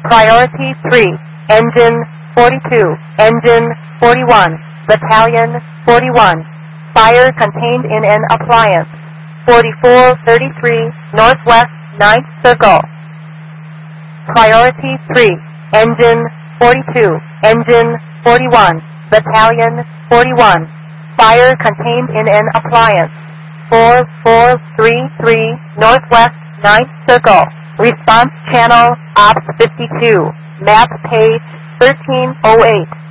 Priority 3, Engine 42, Engine 41, Battalion 41. Fire contained in an appliance. 4433 Northwest 9th Circle. Priority 3, Engine 42, Engine 41, Battalion 41. Fire contained in an appliance. 4433 Northwest 9th Circle. Response channel Ops 52. Map page 1308.